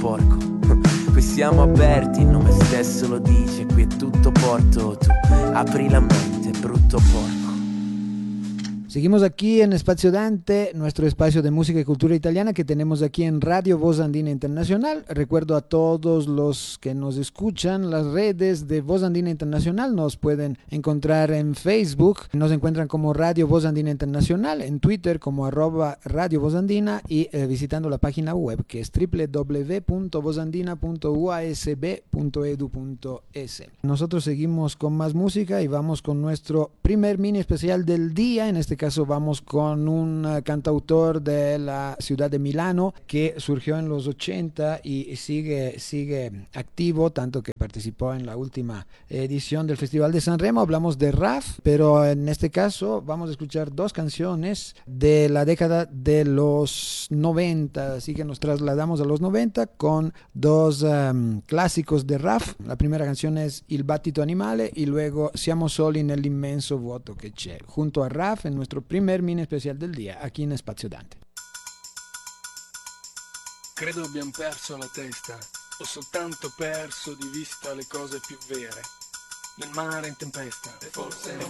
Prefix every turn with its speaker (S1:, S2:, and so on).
S1: porco. Qui siamo aperti, il nome stesso lo dice, qui è tutto porto, tu apri la mente, brutto porco.
S2: Seguimos aquí en Espacio Dante, nuestro espacio de música y cultura italiana que tenemos aquí en Radio Voz Andina Internacional. Recuerdo a todos los que nos escuchan, las redes de Voz Andina Internacional nos pueden encontrar en Facebook, nos encuentran como Radio Voz Andina Internacional, en Twitter como @Radio Voz Andina y visitando la página web que es www.vozandina.uasb.edu.es. Nosotros seguimos con más música y vamos con nuestro primer mini especial del día. En este caso vamos con un cantautor de la ciudad de Milano que surgió en los 80 y sigue activo, tanto que participó en la última edición del Festival de Sanremo. Hablamos de Raf, pero en este caso vamos a escuchar dos canciones de la década de los 90, así que nos trasladamos a los 90 con dos clásicos de Raf. La primera canción es Il battito animale y luego Siamo soli nell'immenso vuoto che c'è, junto a Raf en nuestro primer mini especial del día aquí en Spazio Dante.
S3: Credo abbiamo perso la testa, ho soltanto perso di vista le cose più vere. Nel mare in tempesta, e forse non